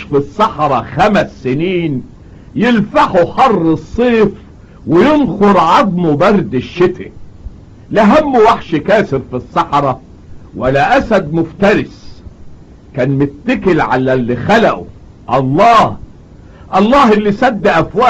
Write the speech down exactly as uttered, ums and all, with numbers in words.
في الصحراء خمس سنين يلفحوا حر الصيف وينخر عظمه برد الشتاء. لا هم وحش كاسر في الصحراء ولا اسد مفترس، كان متكل على اللي خلقه، الله الله اللي سد افواه